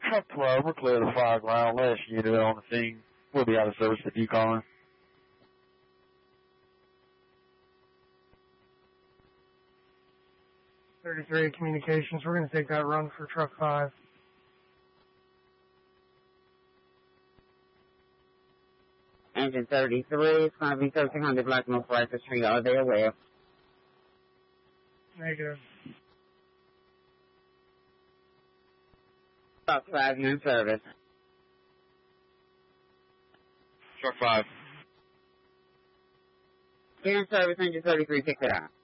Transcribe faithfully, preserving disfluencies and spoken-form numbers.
Truck twelve, we're clear of the fire ground. Last unit on the scene. We'll be out of service if you calling. thirty-three communications. We're going to take that run for truck five. Engine thirty-three, it's going to be thirteen hundred Black North Ricer Street. Are they aware? Negative. Truck five, you're in service. Truck five. You're in service, engine thirty-three, pick it up.